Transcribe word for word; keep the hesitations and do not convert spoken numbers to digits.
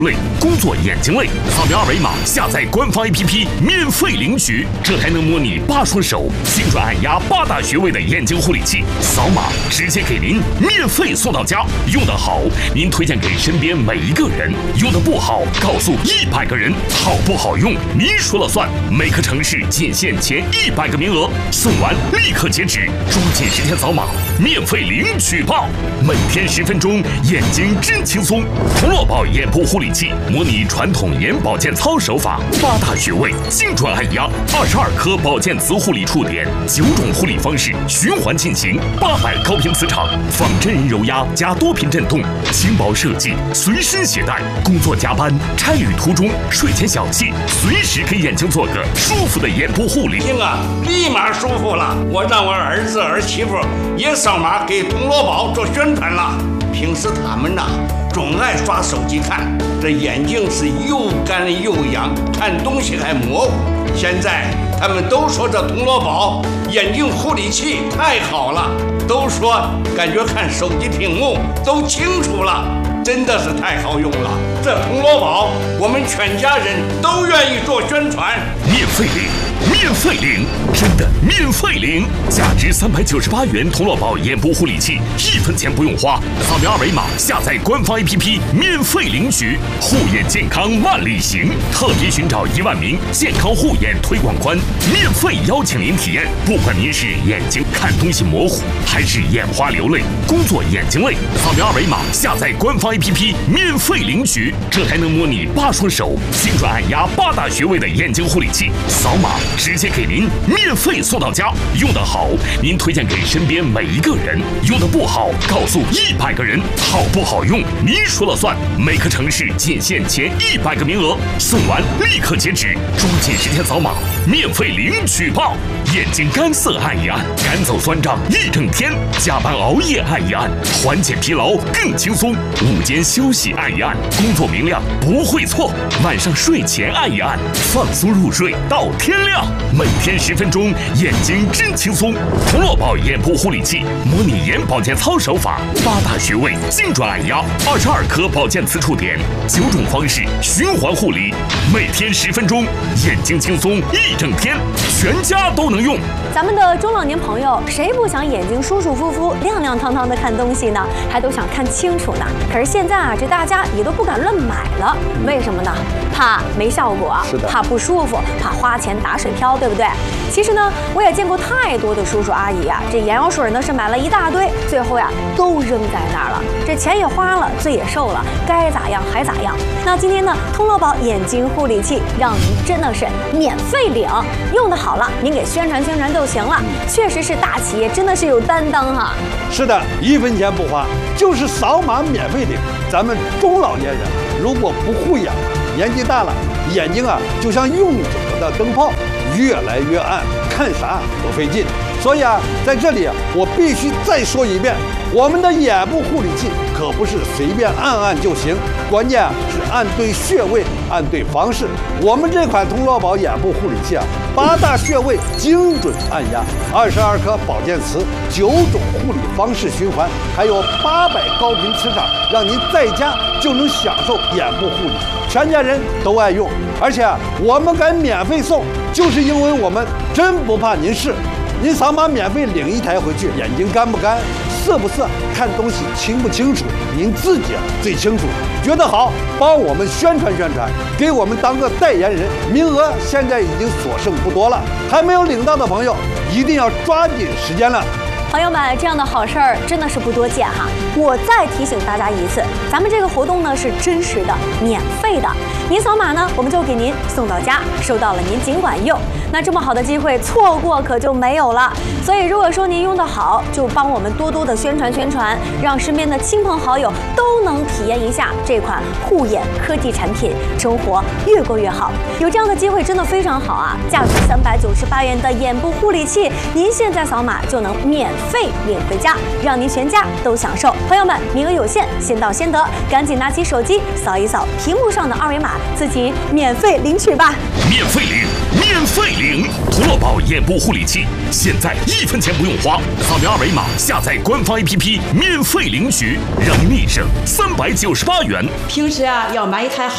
类工作眼睛类，扫描二维码下载官方 A P P 免费领取，这还能模拟八双手、精准按压八大穴位的眼睛护理器，扫码直接给您免费送到家。用得好，您推荐给身边每一个人；用得不好，告诉一百个人。好不好用，您说了算。每个城市仅限前一百个名额，送完立刻截止，抓紧时间扫码，免费领取吧！每天十分钟，眼睛真轻松。童乐宝眼部护理器模拟传统眼保健操手法，八大穴位精准按压，二十二颗保健磁护理触点，九种护理方式循环进行，八百高频磁场，仿真人揉压加多频震动，轻薄设计，随身携带。工作加班、差旅途中、睡前小憩，随时给眼睛做个舒服的眼部护理。 听啊，立马舒服了。我让我儿子儿媳妇也扫码给童乐宝做宣传了。平时他们呐、啊，总爱刷手机看，这眼睛是又干又痒，看东西还模糊。现在他们都说这童乐宝眼睛护理器太好了，都说感觉看手机屏幕都清楚了，真的是太好用了。这童乐宝我们全家人都愿意做宣传， 免费领。免费领，真的免费领！价值三百九十八元童乐宝眼部护理器，一分钱不用花，扫描二维码下载官方 A P P 免费领取。护眼健康万里行，特别寻找一万名健康护眼推广官，免费邀请您体验。不管您是眼睛看东西模糊，还是眼花流泪、工作眼睛累，扫描二维码下载官方 A P P 免费领取，这还能模拟八双手、精准按压八大穴位的眼睛护理器，扫码直接给您免费送到家。用得好，您推荐给身边每一个人；用得不好，告诉一百个人。好不好用，您说了算。每个城市仅限前一百个名额，送完立刻截止，抓紧时间扫码，免费领取吧！眼睛干涩按一按，赶走酸胀一整天；加班熬夜按一按，缓解疲劳更轻松；午间休息按一按，工作明亮不会错；晚上睡前按一按，放松入睡到天亮。每天十分钟，眼睛真轻松。童乐宝眼部护理器模拟眼保健操手法，八大穴位精准按压，二十二颗保健磁触点，九种方式循环护理。每天十分钟，眼睛轻松一整天，全家都能用。 咱们的中老年朋友，谁不想眼睛舒舒服服、亮亮堂堂的看东西呢？还都想看清楚呢。可是现在啊，这大家也都不敢乱买了，为什么呢？怕没效果，怕不舒服，怕花钱打水漂，对不对？其实呢，我也见过太多的叔叔阿姨啊，这眼药水呢是买了一大堆，最后呀都扔在那儿了，这钱也花了，罪也受了，该咋样还咋样。那今天呢，童乐宝眼睛护理器让您真的是免费领，用的好了，您给宣传宣传就行了。确实是大企业，真的是有担当哈。 是的，一分钱不花，就是扫码免费领。咱们中老年人如果不护眼，年纪大了，眼睛啊就像用久了的灯泡，越来越暗，看啥都费劲。所以啊，在这里啊，我必须再说一遍，我们的眼部护理器可不是随便按按就行，关键啊是按对穴位，按对方式。我们这款童乐宝眼部护理器啊，八大穴位精准按压，二十二颗保健磁，九种护理方式循环，还有八百高频磁场，让您在家就能享受眼部护理，全家人都爱用。而且啊，我们敢免费送，就是因为我们真不怕您试。您扫码免费领一台回去，眼睛干不干、涩不涩、看东西清不清楚，您自己啊最清楚。觉得好，帮我们宣传宣传，给我们当个代言人。名额现在已经所剩不多了，还没有领到的朋友一定要抓紧时间了。 朋友们，这样的好事儿真的是不多见哈！我再提醒大家一次，咱们这个活动呢是真实的、免费的。您扫码呢，我们就给您送到家，收到了您尽管用。那这么好的机会，错过可就没有了。所以，如果说您用得好，就帮我们多多的宣传宣传，让身边的亲朋好友都能体验一下这款护眼科技产品，生活越过越好。有这样的机会真的非常好啊！价值三百九十八元的眼部护理器，您现在扫码就能免费。费领回家，让您全家都享受。朋友们，名额有限，先到先得，赶紧拿起手机扫一扫屏幕上的二维码，自己免费领取吧。 免费领，免费领，童乐宝眼部护理器，现在一分钱不用花，扫描二维码下载官方 A P P 免费领取，让您立省三百九十八元。 平时啊要买一台好